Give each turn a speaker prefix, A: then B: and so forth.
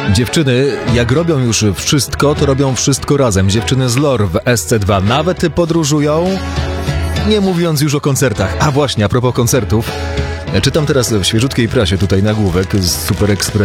A: Dziewczyny, jak robią już wszystko, to robią wszystko razem. Dziewczyny z Lore w SC2 nawet podróżują, nie mówiąc już o koncertach. A właśnie, a propos koncertów, czytam teraz w świeżutkiej prasie tutaj nagłówek z Super Expressu.